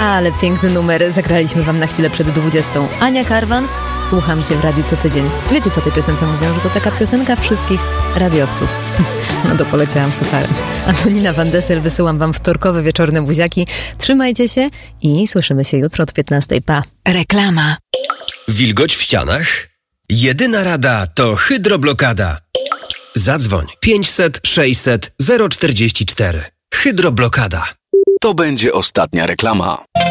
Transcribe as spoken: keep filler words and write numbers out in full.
Ale piękny numer zagraliśmy wam na chwilę przed dwudziestą. Ania Karwan, słucham cię w radiu co tydzień. Wiecie, co tej piosence mówią? Że to taka piosenka wszystkich radiowców. No to poleciałam słuchając. Antonina Van Dessel, wysyłam wam wtorkowe wieczorne buziaki. Trzymajcie się i słyszymy się jutro od piętnastej. Pa. Reklama. Wilgoć w ścianach? Jedyna rada to hydroblokada. Zadzwoń pięćset sześćset zero czterdzieści cztery. Hydroblokada. To będzie ostatnia reklama.